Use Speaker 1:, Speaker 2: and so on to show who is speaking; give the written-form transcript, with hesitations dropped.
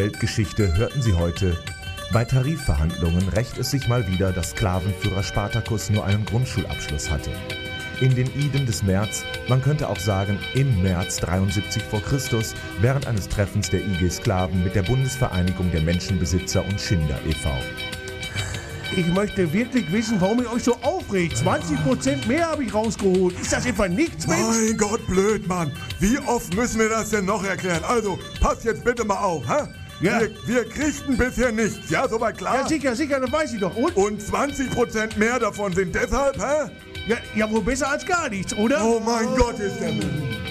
Speaker 1: Weltgeschichte hörten Sie heute: Bei Tarifverhandlungen rächt es sich mal wieder, dass Sklavenführer Spartacus nur einen Grundschulabschluss hatte. In den Iden des März, man könnte auch sagen im März 73 v. Chr., während eines Treffens der IG Sklaven mit der Bundesvereinigung der Menschenbesitzer und Schinder e.V.
Speaker 2: Ich möchte wirklich wissen, warum ihr euch so aufregt. 20% mehr habe ich rausgeholt. Ist das etwa nichts, Mensch?
Speaker 3: Mein Gott, blöd, Mann. Wie oft müssen wir das denn noch erklären? Also, passt jetzt bitte mal auf, hä?
Speaker 2: Ja.
Speaker 3: Wir kriegten bisher nichts, ja, soweit klar?
Speaker 2: Ja, sicher, das weiß ich doch. Und?
Speaker 3: 20% mehr davon sind deshalb, hä?
Speaker 2: Ja, wohl besser als gar nichts, oder?
Speaker 3: Oh mein Gott, ist der Müll.